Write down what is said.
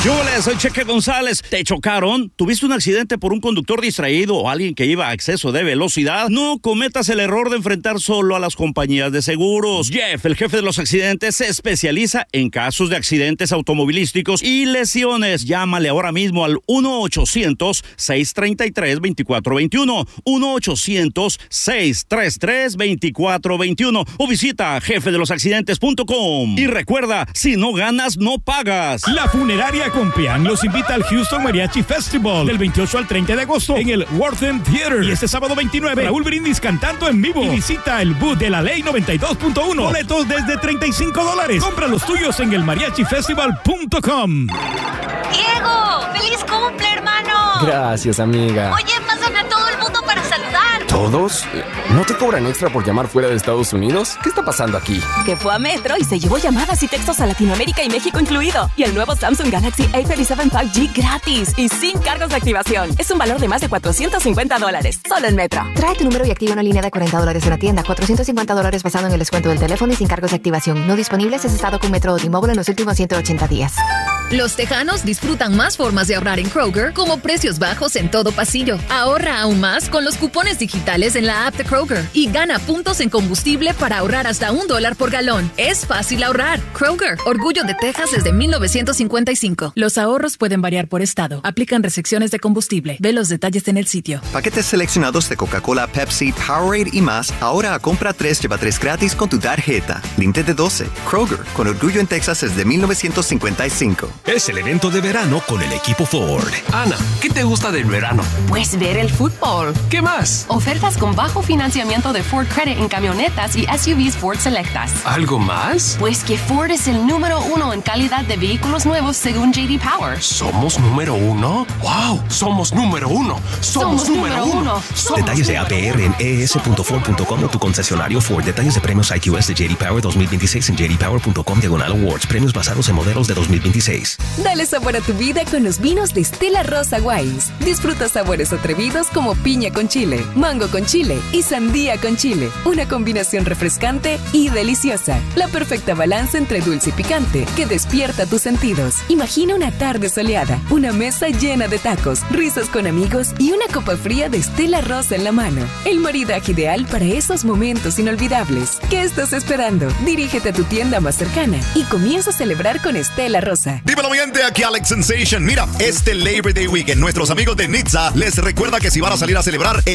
Yo soy Cheque González. ¿Te chocaron? ¿Tuviste un accidente por un conductor distraído o alguien que iba a exceso de velocidad? No cometas el error de enfrentar solo a las compañías de seguros. Jeff, el jefe de los accidentes, se especializa en casos de accidentes automovilísticos y lesiones. Llámale ahora mismo al 1-800-633-2421. 1-800-633-2421 o visita jefedelosaccidentes.com. Y recuerda, si no ganas, no pagas. La funeraria Compeán los invita al Houston Mariachi Festival del 28 al 30 de agosto en el Wortham Theater. Y este sábado 29, Raúl Brindis cantando en vivo. Y visita el booth de la Ley 92.1. Boletos desde $35. Compra los tuyos en el mariachifestival.com. ¡Diego! ¡Feliz cumple, hermano! Gracias, amiga. Oye, pásame a todo el mundo para saludar. ¿Todos? ¿No te cobran extra por llamar fuera de Estados Unidos? ¿Qué está pasando aquí? Que fue a Metro y se llevó llamadas y textos a Latinoamérica y México incluido. Y el nuevo Samsung Galaxy A37 5G gratis y sin cargos de activación. Es un valor de más de $450. Solo en Metro. Trae tu número y activa una línea de $40 en la tienda. $450 basado en el descuento del teléfono y sin cargos de activación. No disponibles es estado con Metro o T-Mobile en los últimos 180 días. Los tejanos disfrutan más formas de ahorrar en Kroger, como precios bajos en todo pasillo. Ahorra aún más con los cupones digitales en la app de Kroger y gana puntos en combustible para ahorrar hasta $1 por galón. Es fácil ahorrar. Kroger, orgullo de Texas desde 1955. Los ahorros pueden variar por estado. Aplican restricciones de combustible. Ve los detalles en el sitio. Paquetes seleccionados de Coca-Cola, Pepsi, Powerade y más. Ahora a compra 3, lleva 3 gratis con tu tarjeta. Límite de 12. Kroger, con orgullo en Texas desde 1955. Es el evento de verano con el equipo Ford. Ana, ¿qué te gusta del verano? Pues ver el fútbol. ¿Qué más? Ofertas con bajo financiamiento de Ford Credit en camionetas y SUVs Ford Selectas. ¿Algo más? Pues que Ford es el número 1 en calidad de vehículos nuevos según J.D. Power. ¿Somos número 1? ¡Wow! ¡Somos número 1! ¡Somos número 1! Detalles de APR en es.ford.com o tu concesionario Ford. Detalles de premios IQS de J.D. Power 2026 en jdpower.com/awards. Premios basados en modelos de 2026. Dale sabor a tu vida con los vinos de Stella Rosa Wines. Disfruta sabores atrevidos como piña con chile, mango con chile y sandía con chile. Una combinación refrescante y deliciosa. La perfecta balanza entre dulce y picante que despierta tus sentidos. Imagina una tarde soleada, una mesa llena de tacos, risas con amigos y una copa fría de Stella Rosa en la mano. El maridaje ideal para esos momentos inolvidables. ¿Qué estás esperando? Dirígete a tu tienda más cercana y comienza a celebrar con Stella Rosa. Dímelo, mi gente, aquí Alex Sensation. Mira, este Labor Day Weekend, nuestros amigos de Nitza les recuerda que si van a salir a celebrar